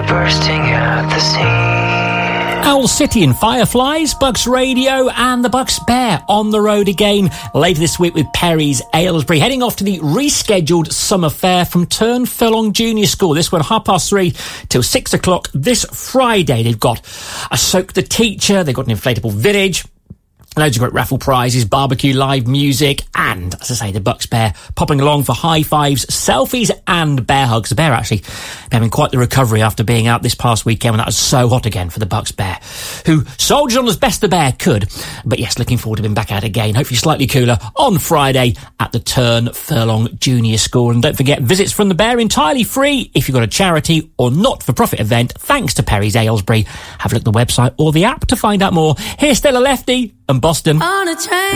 are bursting at the seams. Owl City and Fireflies, Bucks Radio and the Bucks Bear on the road again later this week with Perry's Aylesbury, heading off to the rescheduled summer fair from Turn Furlong Junior School. This one 3:30 till 6 o'clock this Friday. They've got a Soak the Teacher, they've got an inflatable village, loads of great raffle prizes, barbecue, live music, and, as I say, the Bucks Bear popping along for high fives, selfies, and bear hugs. The bear actually having quite the recovery after being out this past weekend when that was so hot again for the Bucks Bear, who soldiered on as best the bear could. But yes, looking forward to being back out again, hopefully slightly cooler, on Friday at the Turn Furlong Junior School. And don't forget, visits from the bear entirely free if you've got a charity or not-for-profit event, thanks to Perry's Aylesbury. Have a look at the website or the app to find out more. Here's Stella Lefty and Boston. On a train.